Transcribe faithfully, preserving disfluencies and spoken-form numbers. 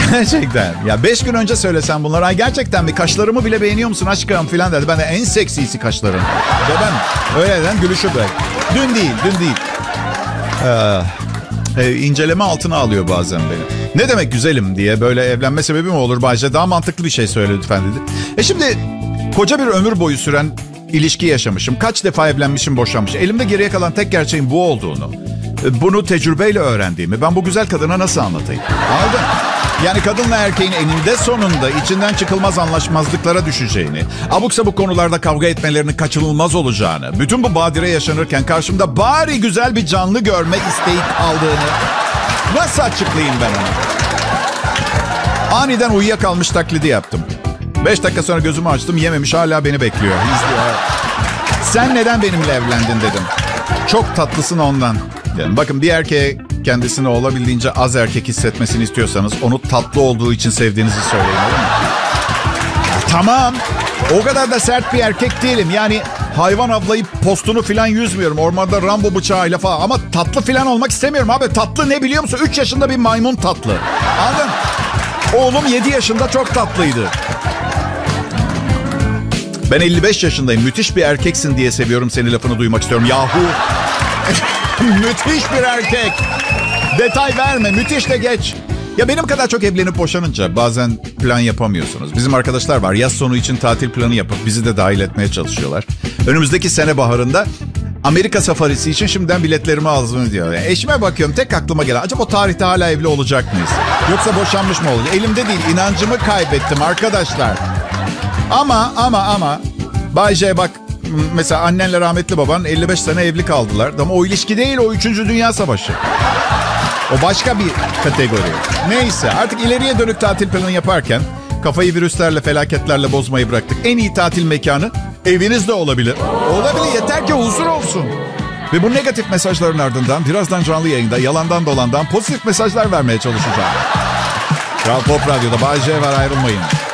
Gerçekten. Ya beş gün önce söylesem bunları. Ay gerçekten mi? Kaşlarımı bile beğeniyor musun aşkım falan dedi. Ben de en seksisi kaşların. Ve ben öyle dedim, gülüşü böyle. Dün değil, dün değil. Ee, e, inceleme altına alıyor bazen beni. Ne demek güzelim diye, böyle evlenme sebebi mi olur Bayce? Daha mantıklı bir şey söyle lütfen dedi. E şimdi koca bir ömür boyu süren ilişki yaşamışım. Kaç defa evlenmişim, boşanmışım. Elimde geriye kalan tek gerçeğin bu olduğunu, bunu tecrübeyle öğrendiğimi ben bu güzel kadına nasıl anlatayım? Anladın? Yani kadınla erkeğin eninde sonunda içinden çıkılmaz anlaşmazlıklara düşeceğini, abuk sabuk konularda kavga etmelerinin kaçınılmaz olacağını, bütün bu badire yaşanırken karşımda bari güzel bir canlı görmek isteği kaldığını nasıl açıklayayım ben ona? Aniden uyuyakalmış taklidi yaptım. Beş dakika sonra gözümü açtım, yememiş, hala beni bekliyor. İzliyor. Sen neden benimle evlendin dedim. Çok tatlısın ondan. Yani bakın, bir erkeğe kendisini olabildiğince az erkek hissetmesini istiyorsanız onu tatlı olduğu için sevdiğinizi söyleyin, değil mi? Tamam. O kadar da sert bir erkek değilim. Yani hayvan avlayıp postunu filan yüzmüyorum. Ormanda Rambo bıçağıyla falan. Ama tatlı filan olmak istemiyorum abi. Tatlı ne biliyor musun? Üç yaşında bir maymun tatlı. Anladın? Oğlum yedi yaşında çok tatlıydı. Ben elli beş yaşındayım. Müthiş bir erkeksin diye seviyorum seni lafını duymak istiyorum. Yahu. Müthiş bir erkek. Detay verme. Müthiş de geç. Ya benim kadar çok evlenip boşanınca bazen plan yapamıyorsunuz. Bizim arkadaşlar var. Yaz sonu için tatil planı yapıp bizi de dahil etmeye çalışıyorlar. Önümüzdeki sene baharında Amerika safarisi için şimdiden biletlerimi aldım diyor. Yani eşime bakıyorum, tek aklıma gelen, acaba o tarihte hala evli olacak mıyız? Yoksa boşanmış mı olacak? Elimde değil, inancımı kaybettim arkadaşlar. Ama ama ama Bay J bak, mesela annenle rahmetli baban elli beş sene evli kaldılar. Ama o ilişki değil, o üçüncü Dünya Savaşı. O başka bir kategori. Neyse, artık ileriye dönük tatil planı yaparken kafayı virüslerle, felaketlerle bozmayı bıraktık. En iyi tatil mekanı evinizde olabilir. Olabilir, yeter ki huzur olsun. Ve bu negatif mesajların ardından birazdan canlı yayında yalandan dolandan pozitif mesajlar vermeye çalışacağım. Kral Pop Radyo'da Bay J var, ayrılmayın.